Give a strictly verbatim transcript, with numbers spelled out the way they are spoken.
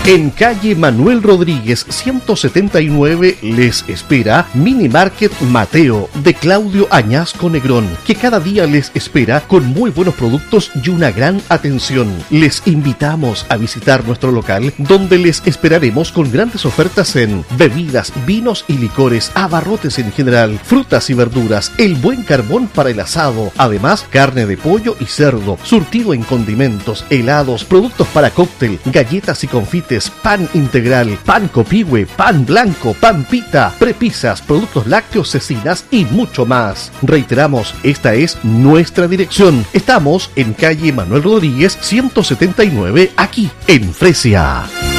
En calle Manuel Rodríguez ciento setenta y nueve les espera Mini Market Mateo de Claudio Añasco Negrón, que cada día les espera con muy buenos productos y una gran atención. Les invitamos a visitar nuestro local, donde les esperaremos con grandes ofertas en bebidas, vinos y licores, abarrotes en general, frutas y verduras, el buen carbón para el asado, además carne de pollo y cerdo, surtido en condimentos, helados, productos para cóctel, galletas y confites, pan integral, pan copihue, pan blanco, pan pita, prepisas, productos lácteos, cecinas y mucho más. Reiteramos, esta es nuestra dirección. Estamos en calle Manuel Rodríguez ciento setenta y nueve, aquí en Fresia.